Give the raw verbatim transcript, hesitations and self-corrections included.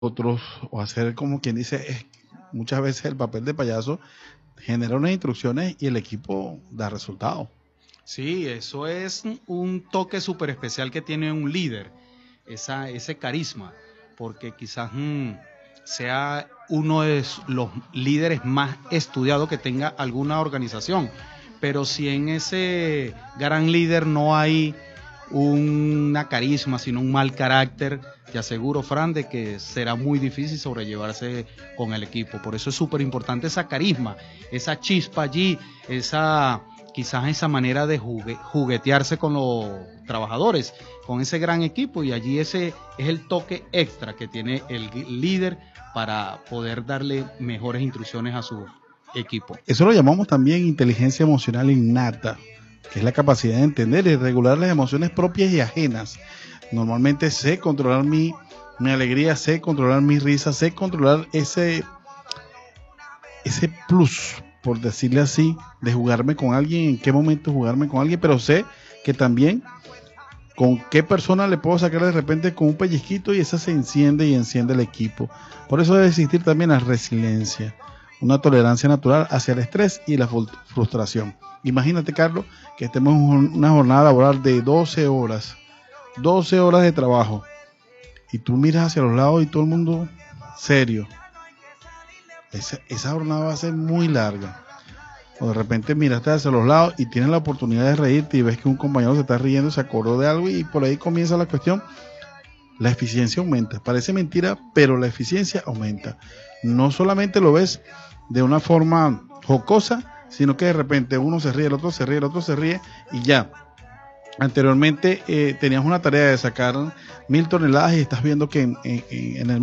otros, o hacer como quien dice, es, muchas veces el papel de payaso genera unas instrucciones y el equipo da resultados. Sí, eso es un toque súper especial que tiene un líder, esa, ese carisma, porque quizás mmm, sea uno de los líderes más estudiados que tenga alguna organización, pero si en ese gran líder no hay una carisma, sino un mal carácter, te aseguro, Fran, de que será muy difícil sobrellevarse con el equipo. Por eso es súper importante esa carisma, esa chispa allí, esa quizás esa manera de jugue, juguetearse con los trabajadores, con ese gran equipo, y allí ese es el toque extra que tiene el líder para poder darle mejores instrucciones a su equipo. Eso lo llamamos también inteligencia emocional innata, que es la capacidad de entender y regular las emociones propias y ajenas. Normalmente sé controlar mi, mi alegría, sé controlar mi risa, sé controlar ese, ese plus, por decirle así, de jugarme con alguien, en qué momento jugarme con alguien, pero sé que también con qué persona le puedo sacar de repente con un pellizquito y esa se enciende y enciende el equipo. Por eso debe existir también la resiliencia, una tolerancia natural hacia el estrés y la frustración. Imagínate, Carlos, que estemos en una jornada laboral de doce horas, doce horas de trabajo, y tú miras hacia los lados y todo el mundo serio. Esa, esa jornada va a ser muy larga. O de repente miraste hacia los lados y tienes la oportunidad de reírte y ves que un compañero se está riendo, se acordó de algo y por ahí comienza la cuestión. La eficiencia aumenta. Parece mentira, pero la eficiencia aumenta. No solamente lo ves de una forma jocosa, sino que de repente uno se ríe, el otro se ríe, el otro se ríe y ya. Anteriormente eh, tenías una tarea de sacar mil toneladas y estás viendo que en, en, en el